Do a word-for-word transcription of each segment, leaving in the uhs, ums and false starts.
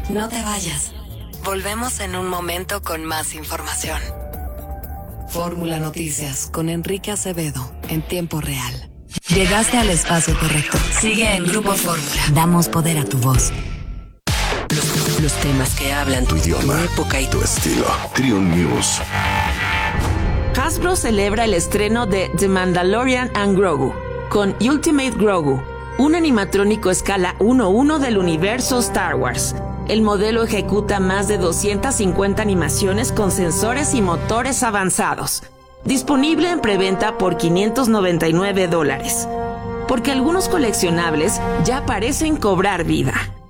No te vayas. Volvemos en un momento con más información. Fórmula Noticias con Enrique Acevedo en tiempo real. Llegaste al espacio correcto. Sigue en Grupo Fórmula. Damos poder a tu voz. Los, los temas que hablan tu idioma, tu época y tu estilo. Trion News. Hasbro celebra el estreno de The Mandalorian and Grogu con Ultimate Grogu, un animatrónico escala uno uno del universo Star Wars. El modelo ejecuta más de doscientas cincuenta animaciones con sensores y motores avanzados. Disponible en preventa por quinientos noventa y nueve dólares. Porque algunos coleccionables ya parecen cobrar vida.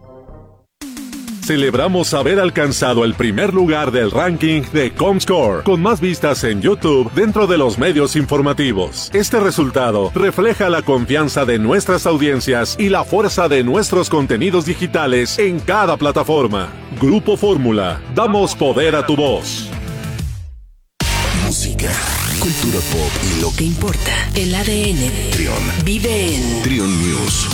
Celebramos haber alcanzado el primer lugar del ranking de Comscore, con más vistas en YouTube dentro de los medios informativos. Este resultado refleja la confianza de nuestras audiencias y la fuerza de nuestros contenidos digitales en cada plataforma. Grupo Fórmula, damos poder a tu voz. Música, cultura pop y lo que importa. El A D N de Trion vive en Trion News.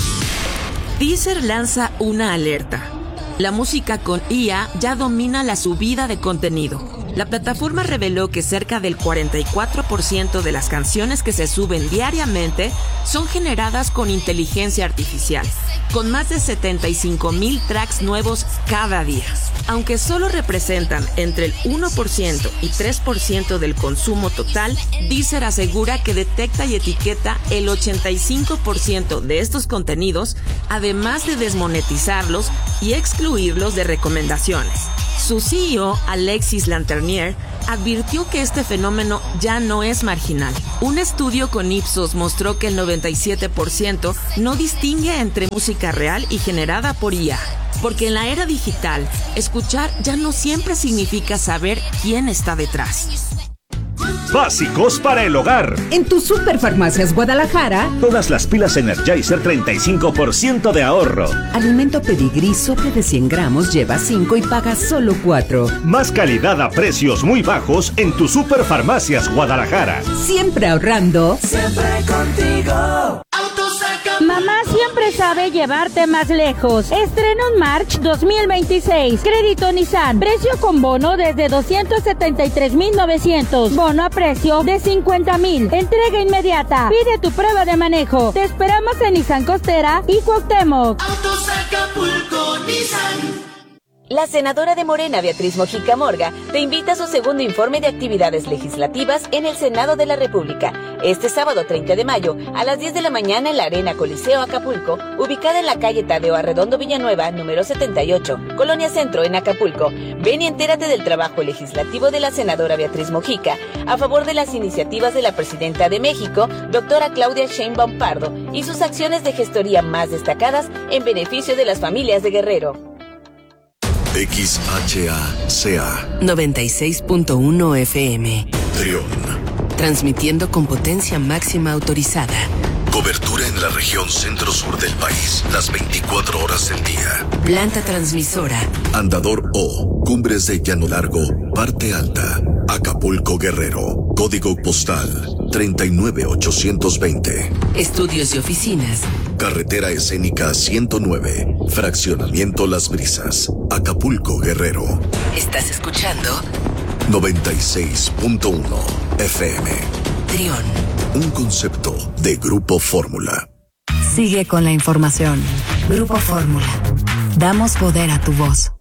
Deezer lanza una alerta. La música con I A ya domina la subida de contenido. La plataforma reveló que cerca del cuarenta y cuatro por ciento de las canciones que se suben diariamente son generadas con inteligencia artificial, con más de setenta y cinco mil tracks nuevos cada día. Aunque solo representan entre el uno por ciento y tres por ciento del consumo total, Deezer asegura que detecta y etiqueta el ochenta y cinco por ciento de estos contenidos, además de desmonetizarlos y excluirlos de recomendaciones. Su C E O, Alexis Lanternier, advirtió que este fenómeno ya no es marginal. Un estudio con Ipsos mostró que el noventa y siete por ciento no distingue entre música real y generada por I A. Porque en la era digital, escuchar ya no siempre significa saber quién está detrás. Básicos para el hogar. En tu Superfarmacias Guadalajara, Todas las pilas Energizer treinta y cinco por ciento de ahorro. alimento Pedigrí sobre de cien gramos lleva cinco y paga solo cuatro. Más calidad a precios muy bajos en tu Superfarmacias Guadalajara. Siempre ahorrando. Siempre contigo. Mamá siempre sabe llevarte más lejos. Estreno en March dos mil veintiséis. Crédito Nissan. Precio con bono desde doscientos setenta y tres mil novecientos. Bono a precio de cincuenta mil. Entrega inmediata. Pide tu prueba de manejo. Te esperamos en Nissan Costera y Cuauhtémoc. Autos Acapulco, Nissan. La senadora de Morena, Beatriz Mojica Morga, te invita a su segundo informe de actividades legislativas en el Senado de la República. Este sábado treinta de mayo, a las diez de la mañana en la Arena Coliseo Acapulco, ubicada en la calle Tadeo Arredondo Villanueva, número setenta y ocho, Colonia Centro, en Acapulco. Ven y entérate del trabajo legislativo de la senadora Beatriz Mojica, a favor de las iniciativas de la presidenta de México, doctora Claudia Sheinbaum Pardo, y sus acciones de gestoría más destacadas en beneficio de las familias de Guerrero. X H A C A noventa y seis punto uno F M. Trion. Transmitiendo con potencia máxima autorizada. Cobertura en la región centro-sur del país, las veinticuatro horas del día. Planta transmisora. Andador O, Cumbres de Llano Largo, Parte Alta, Acapulco, Guerrero. Código postal treinta y nueve ochocientos veinte. Estudios y oficinas. Carretera escénica ciento nueve, Fraccionamiento Las Brisas, Acapulco, Guerrero. ¿Estás escuchando? noventa y seis punto uno F M. Trion. Un concepto de Grupo Fórmula. Sigue con la información. Grupo Fórmula. Damos poder a tu voz.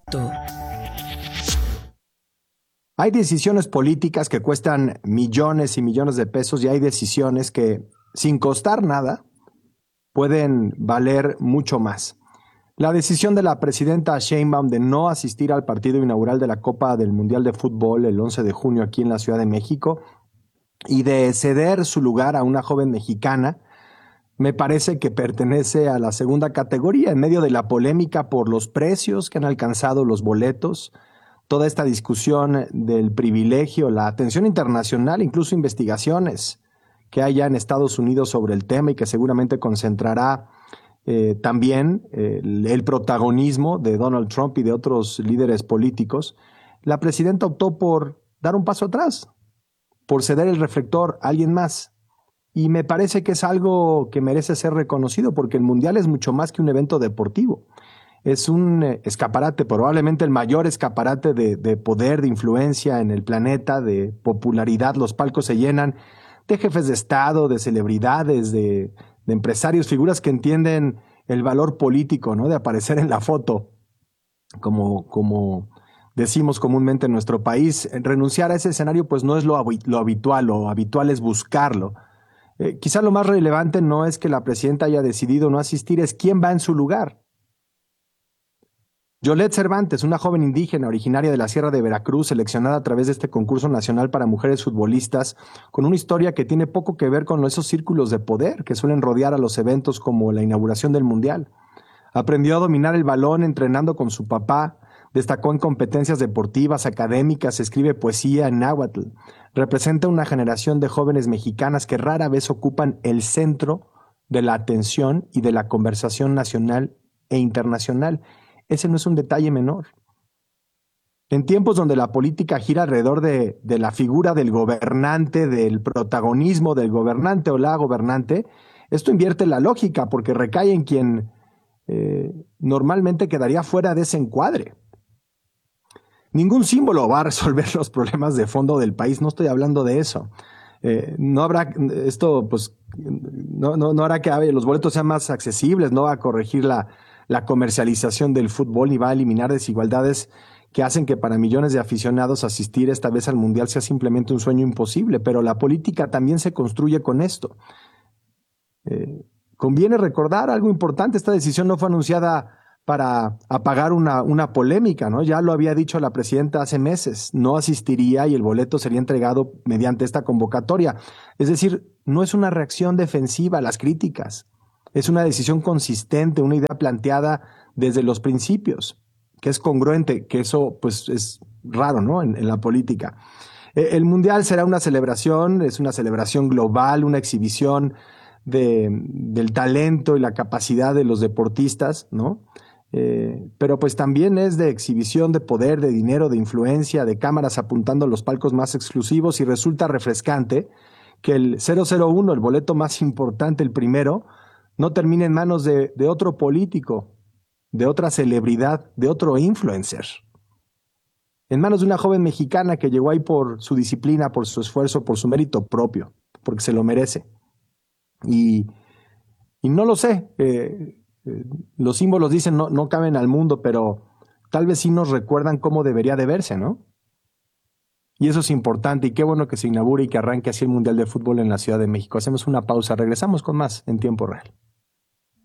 Hay decisiones políticas que cuestan millones y millones de pesos y hay decisiones que, sin costar nada, pueden valer mucho más. La decisión de la presidenta Sheinbaum de no asistir al partido inaugural de la Copa del Mundial de Fútbol el once de junio aquí en la Ciudad de México y de ceder su lugar a una joven mexicana, me parece que pertenece a la segunda categoría en medio de la polémica por los precios que han alcanzado los boletos, toda esta discusión del privilegio, la atención internacional, incluso investigaciones que hay ya en Estados Unidos sobre el tema y que seguramente concentrará eh, también eh, el, el protagonismo de Donald Trump y de otros líderes políticos. La presidenta optó por dar un paso atrás, por ceder el reflector a alguien más. Y me parece que es algo que merece ser reconocido porque el Mundial es mucho más que un evento deportivo. es un escaparate, probablemente el mayor escaparate de, de poder, de influencia en el planeta, de popularidad. Los palcos se llenan de jefes de Estado, de celebridades, de, de empresarios, figuras que entienden el valor político, ¿no? De aparecer en la foto, como, como decimos comúnmente en nuestro país. Renunciar a ese escenario pues no es lo, lo habitual, lo habitual es buscarlo. Eh, quizá lo más relevante no es que la presidenta haya decidido no asistir, es quién va en su lugar. Yolette Cervantes, una joven indígena originaria de la Sierra de Veracruz, seleccionada a través de este concurso nacional para mujeres futbolistas, con una historia que tiene poco que ver con esos círculos de poder que suelen rodear a los eventos como la inauguración del Mundial. Aprendió a dominar el balón entrenando con su papá, destacó en competencias deportivas, académicas, escribe poesía en náhuatl. Representa una generación de jóvenes mexicanas que rara vez ocupan el centro de la atención y de la conversación nacional e internacional. Ese no es un detalle menor. En tiempos donde la política gira alrededor de, de la figura del gobernante, del protagonismo del gobernante o la gobernante, esto invierte la lógica porque recae en quien eh, normalmente quedaría fuera de ese encuadre. Ningún símbolo va a resolver los problemas de fondo del país, no estoy hablando de eso. Eh, no habrá, esto pues, no, no, no hará que los boletos sean más accesibles, no va a corregir la la comercialización del fútbol ni va a eliminar desigualdades que hacen que para millones de aficionados asistir esta vez al Mundial sea simplemente un sueño imposible, pero la política también se construye con esto. Eh, conviene recordar algo importante, esta decisión no fue anunciada para apagar una, una polémica, ¿no? Ya lo había dicho la presidenta hace meses, no asistiría y el boleto sería entregado mediante esta convocatoria. Es decir, no es una reacción defensiva a las críticas. Es una decisión consistente, una idea planteada desde los principios, que es congruente, que eso pues es raro, ¿no? En, en la política. Eh, el Mundial será una celebración, es una celebración global, una exhibición de, del talento y la capacidad de los deportistas, ¿no? Eh, pero pues también es de exhibición de poder, de dinero, de influencia, de cámaras apuntando a los palcos más exclusivos y resulta refrescante que el cero cero uno, el boleto más importante, el primero, no termine en manos de, de otro político, de otra celebridad, de otro influencer. En manos de una joven mexicana que llegó ahí por su disciplina, por su esfuerzo, por su mérito propio, porque se lo merece. Y, y no lo sé, eh, eh, los símbolos dicen no, no caben al mundo, pero tal vez sí nos recuerdan cómo debería de verse, ¿no? Y eso es importante y qué bueno que se inaugure y que arranque así el Mundial de Fútbol en la Ciudad de México. Hacemos una pausa, regresamos con más en tiempo real.